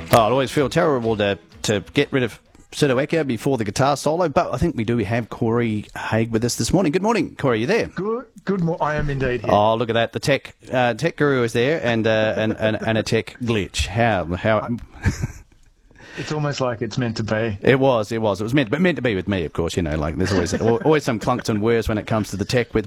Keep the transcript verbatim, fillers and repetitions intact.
Oh, I always feel terrible to, to get rid of Sidaweka before the guitar solo, but I think we do have Corey Haig with us this morning. Good morning, Corey, you there? Good, good morning. I am indeed here. Oh, look at that. The tech uh, tech guru is there, and, uh, and, and and a tech glitch. How... how It's almost like it's meant to be. It was, it was. It was meant, but meant to be with me, of course, you know, like there's always always some clunks and whirs when it comes to the tech with